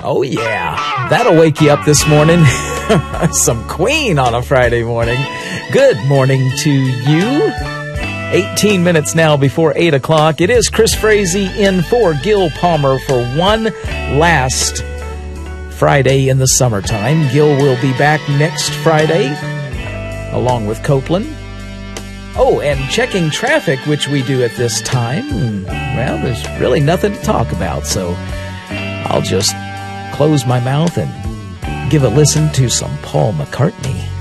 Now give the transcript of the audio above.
Oh, yeah. That'll wake you up this morning. Some Queen on a Friday morning. Good morning to you. 18 minutes now before 8 o'clock. It is Chris Frazee in for Gil Palmer for one last Friday in the summertime. Gil will be back next Friday, along with Copeland. Oh, and checking traffic, which we do at this time. Well, there's really nothing to talk about, so I'll just close my mouth and give a listen to some Paul McCartney.